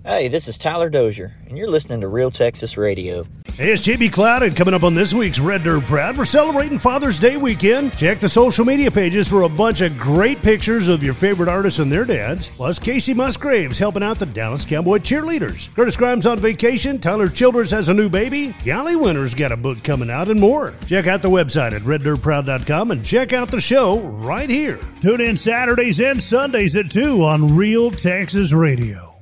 Hey, this is Tyler Dozier, and you're listening to Real Texas Radio. Hey, it's JB Cloud, and coming up on this week's Red Dirt Proud, we're celebrating Father's Day weekend. Check the social media pages for a bunch of great pictures of your favorite artists and their dads. Plus, Casey Musgraves helping out the Dallas Cowboy cheerleaders. Curtis Grimes on vacation. Tyler Childers has a new baby. Golly Winter's got a book coming out and more. Check out the website at reddirtproud.com and check out the show right here. Tune in Saturdays and Sundays at 2 on Real Texas Radio.